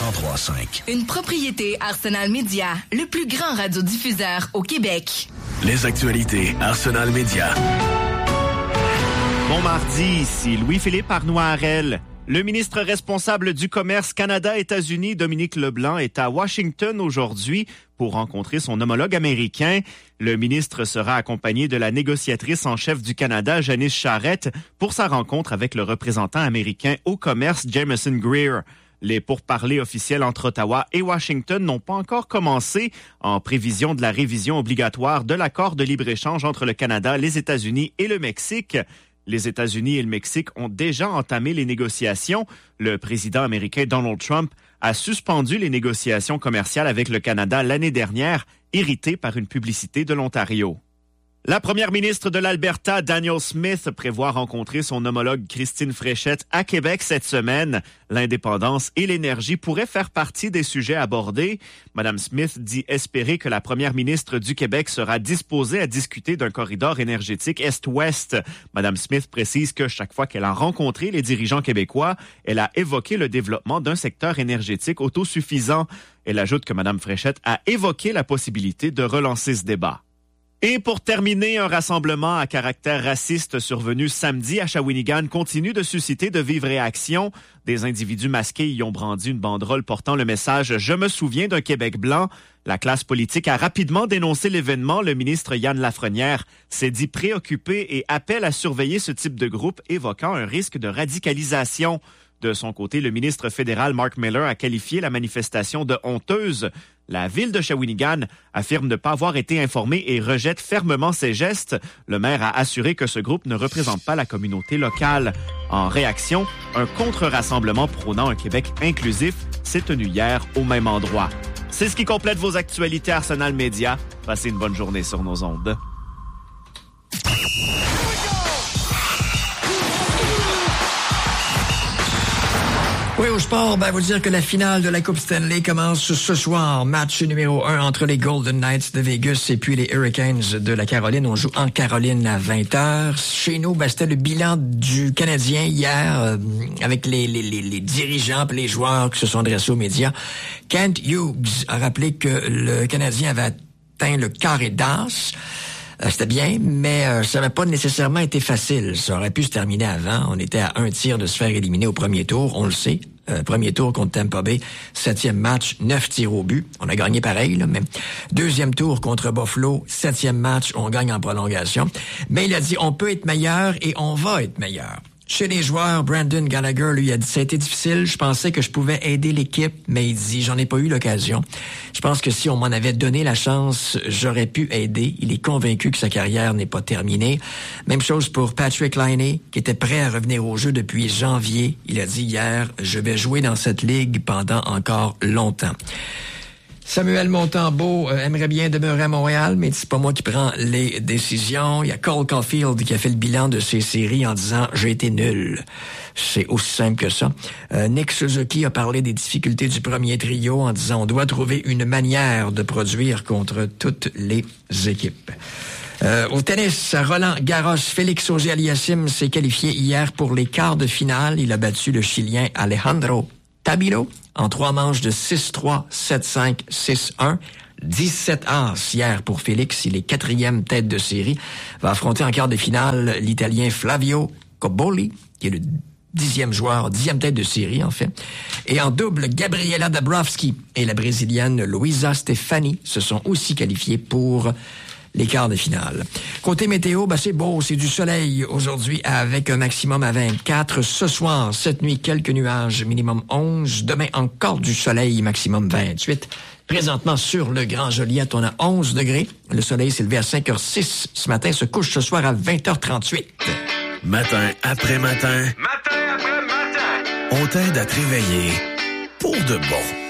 103.5. Une propriété Arsenal Media, le plus grand radiodiffuseur au Québec. Les actualités Arsenal Media. Bon mardi, ici Louis-Philippe Arnoirel. Le ministre responsable du commerce Canada-États-Unis, Dominique Leblanc, est à Washington aujourd'hui pour rencontrer son homologue américain. Le ministre sera accompagné de la négociatrice en chef du Canada, Janice Charette, pour sa rencontre avec le représentant américain au commerce, Jameson Greer. Les pourparlers officiels entre Ottawa et Washington n'ont pas encore commencé en prévision de la révision obligatoire de l'accord de libre-échange entre le Canada, les États-Unis et le Mexique. Les États-Unis et le Mexique ont déjà entamé les négociations. Le président américain Donald Trump a suspendu les négociations commerciales avec le Canada l'année dernière, irrité par une publicité de l'Ontario. La première ministre de l'Alberta, Danielle Smith, prévoit rencontrer son homologue Christine Fréchette à Québec cette semaine. L'indépendance et l'énergie pourraient faire partie des sujets abordés. Mme Smith dit espérer que la première ministre du Québec sera disposée à discuter d'un corridor énergétique Est-Ouest. Mme Smith précise que chaque fois qu'elle a rencontré les dirigeants québécois, elle a évoqué le développement d'un secteur énergétique autosuffisant. Elle ajoute que Mme Fréchette a évoqué la possibilité de relancer ce débat. Et pour terminer, un rassemblement à caractère raciste survenu samedi à Shawinigan continue de susciter de vives réactions. Des individus masqués y ont brandi une banderole portant le message « Je me souviens d'un Québec blanc ». La classe politique a rapidement dénoncé l'événement. Le ministre Yann Lafrenière s'est dit préoccupé et appelle à surveiller ce type de groupe, évoquant un risque de radicalisation. De son côté, le ministre fédéral Mark Miller a qualifié la manifestation de honteuse. La ville de Shawinigan affirme ne pas avoir été informée et rejette fermement ces gestes. Le maire a assuré que ce groupe ne représente pas la communauté locale. En réaction, un contre-rassemblement prônant un Québec inclusif s'est tenu hier au même endroit. C'est ce qui complète vos actualités Arsenal Media. Passez une bonne journée sur nos ondes. Oui, au sport, vous dire que la finale de la Coupe Stanley commence ce soir. Match numéro 1 entre les Golden Knights de Vegas et puis les Hurricanes de la Caroline. On joue en Caroline à 20h. Chez nous, c'était le bilan du Canadien hier avec les dirigeants et les joueurs qui se sont adressés aux médias. Kent Hughes a rappelé que le Canadien avait atteint le carré d'as. C'était bien, mais ça n'avait pas nécessairement été facile. Ça aurait pu se terminer avant. On était à un tir de se faire éliminer au premier tour, on le sait. Premier tour contre Tampa Bay, 7e match, 9 tirs au but. On a gagné pareil, là, mais deuxième tour contre Buffalo, 7e match, on gagne en prolongation. Mais il a dit, on peut être meilleur et on va être meilleur. Chez les joueurs, Brandon Gallagher, lui, a dit, ça a été difficile. Je pensais que je pouvais aider l'équipe, mais il dit, j'en ai pas eu l'occasion. Je pense que si on m'en avait donné la chance, j'aurais pu aider. Il est convaincu que sa carrière n'est pas terminée. Même chose pour Patrick Laine, qui était prêt à revenir au jeu depuis janvier. Il a dit hier, je vais jouer dans cette ligue pendant encore longtemps. Samuel Montembeault aimerait bien demeurer à Montréal, mais c'est pas moi qui prends les décisions. Il y a Cole Caulfield qui a fait le bilan de ses séries en disant « j'ai été nul ». C'est aussi simple que ça. Nick Suzuki a parlé des difficultés du premier trio en disant « on doit trouver une manière de produire contre toutes les équipes ». Au tennis, Roland Garros, Félix Auger-Aliassime s'est qualifié hier pour les quarts de finale. Il a battu le Chilien Alejandro Tabilo en 3 manches de 6-3, 7-5, 6-1. 17 as hier pour Félix. Il est 4e tête de série. Va affronter en quart de finale l'Italien Flavio Cobolli, qui est le 10e tête de série, en fait. Et en double, Gabriela Dabrowski et la Brésilienne Luisa Stefani se sont aussi qualifiés pour les quarts de finale. Côté météo, c'est beau, c'est du soleil aujourd'hui avec un maximum à 24. Ce soir, cette nuit, quelques nuages, minimum 11. Demain, encore du soleil, maximum 28. Présentement, sur le Grand Joliette, on a 11 degrés. Le soleil s'est levé à 5h06 ce matin, se couche ce soir à 20h38. Matin après matin. Matin après matin. On t'aide à te réveiller pour de bon.